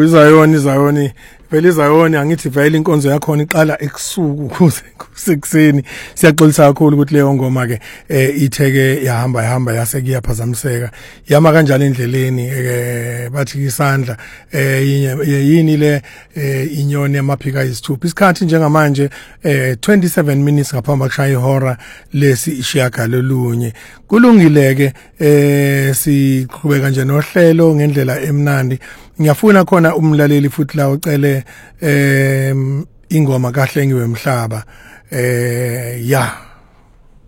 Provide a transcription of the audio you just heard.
izayoni vele izayoni angithi vele inkonzo yakho iqala ekusuku kusekuseni siyaxolisa kakhulu ukuthi leyo ngoma ke itheke yahamba yase kuyaphazamiseka yama kanjalo endleleni bathi isandla yini le inyoni yamaphika isithupha isikhathi njengamanje 27 minutes ngaphambi kokushaya ihora lesi ishiyagalolunye kulungile ke siqhubeka nje nohlelo ngendlela emnandi ngiyafuna khona umlaleli futhi la ucele ingoma kahle ngiwe mhlaba ya